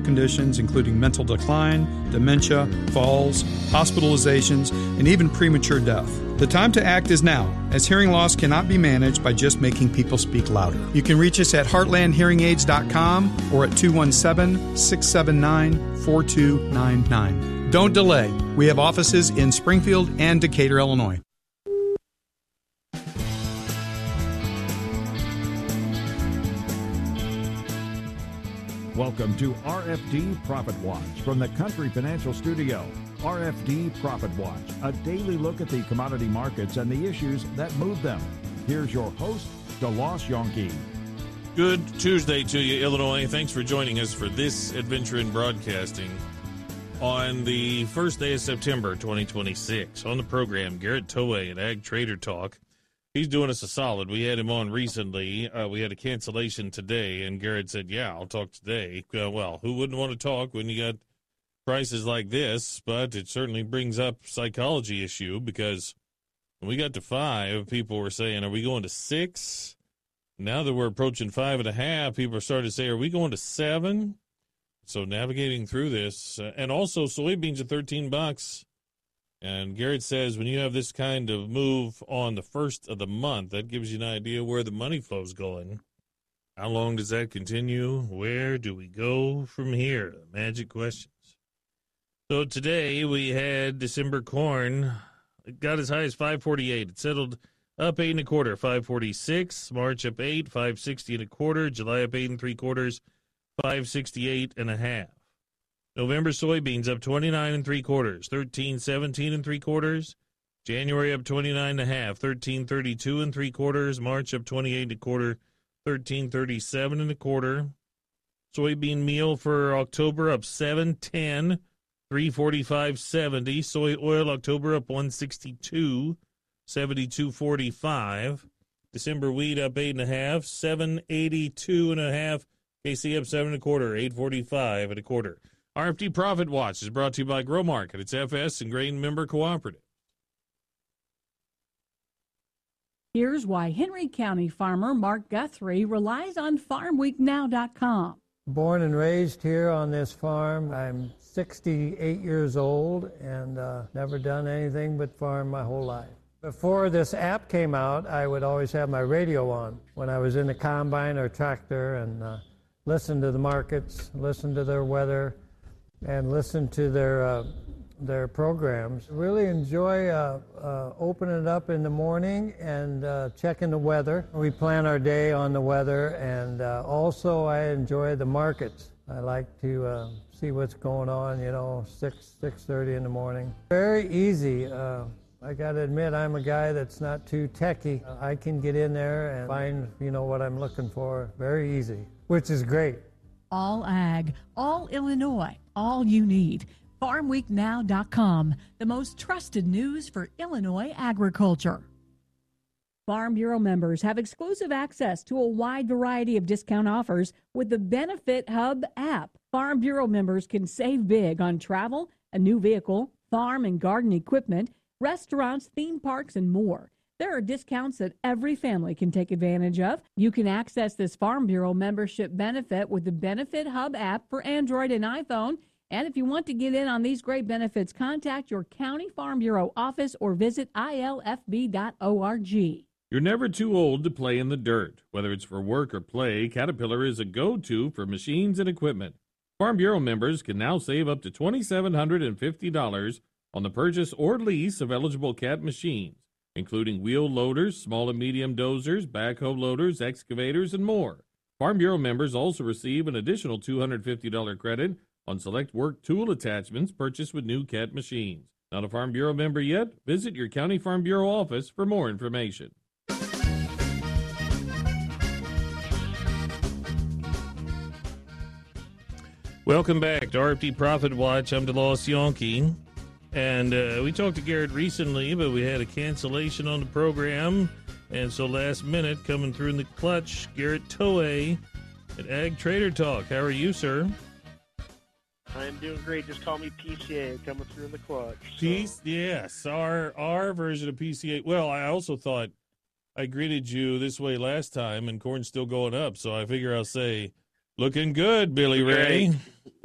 conditions including mental decline, dementia, falls, hospitalizations, and even premature death. The time to act is now, as hearing loss cannot be managed by just making people speak louder. You can reach us at heartlandhearingaids.com or at 217-679-4299. Don't delay. We have offices in Springfield and Decatur, Illinois. Welcome to RFD Profit Watch from the Country Financial Studio. RFD Profit Watch, a daily look at the commodity markets and the issues that move them. Here's your host, DeLoss Yonke. Good Tuesday to you, Illinois. Thanks for joining us for this adventure in broadcasting on the first day of September 2026. On the program, Garrett Towe at Ag Trader Talk. He's doing us a solid. We had him on recently. We had a cancellation today, and Garrett said, yeah, I'll talk today. Well, who wouldn't want to talk when you got prices like this? But it certainly brings up psychology issue, because when we got to 5, people were saying, are we going to 6? Now that we're approaching 5.5, people are starting to say, are we going to 7? So navigating through this, and also soybeans at $13. And Garrett says when you have this kind of move on the first of the month, that gives you an idea where the money flow's going. How long does that continue? Where do we go from here? Magic questions. So today we had December corn. It got as high as 548. It settled up 8 1/4, 546. March up 8, 560 1/4. July up 8 3/4, 568 1/2. November soybeans up 29 3/4, 1317 3/4. January up 29 1/2, 1332 3/4. March up 28 1/4, 1337 1/4. Soybean meal for October up 710, 345.70. Soy oil October up 162, 72.45. December wheat up 8 1/2, 782 1/2. KC up 7 1/4, 845 1/4. RFD Profit Watch is brought to you by Grow Market. It's FS and Grain Member Cooperative. Here's why Henry County farmer Mark Guthrie relies on FarmWeekNow.com. Born and raised here on this farm. I'm 68 years old and never done anything but farm my whole life. Before this app came out, I would always have my radio on when I was in the combine or tractor and listen to the markets, listen to their weather, and listen to their programs. Really enjoy opening it up in the morning and checking the weather. We plan our day on the weather, and also I enjoy the markets. I like to see what's going on, 6:30 in the morning. Very easy. I got to admit, I'm a guy that's not too techy. I can get in there and find, what I'm looking for. Very easy, which is great. All ag, all Illinois, all you need. FarmWeekNow.com, the most trusted news for Illinois agriculture. Farm Bureau members have exclusive access to a wide variety of discount offers with the Benefit Hub app. Farm Bureau members can save big on travel, a new vehicle, farm and garden equipment, restaurants, theme parks, and more. There are discounts that every family can take advantage of. You can access this Farm Bureau membership benefit with the Benefit Hub app for Android and iPhone. And if you want to get in on these great benefits, contact your county Farm Bureau office or visit ilfb.org. You're never too old to play in the dirt. Whether it's for work or play, Caterpillar is a go-to for machines and equipment. Farm Bureau members can now save up to $2,750 on the purchase or lease of eligible Cat machines, including wheel loaders, small and medium dozers, backhoe loaders, excavators, and more. Farm Bureau members also receive an additional $250 credit on select work tool attachments purchased with new Cat machines. Not a Farm Bureau member yet? Visit your County Farm Bureau office for more information. Welcome back to RFD Profit Watch. I'm DeLoss Yonke. And we talked to Garrett recently, but we had a cancellation on the program. And so last minute, coming through in the clutch, Garrett Towe at Ag Trader Talk. How are you, sir? I'm doing great. Just call me PCA, coming through in the clutch. So. Yes, our version of PCA. Well, I also thought I greeted you this way last time, and corn's still going up. So I figure I'll say, looking good, Billy Ray.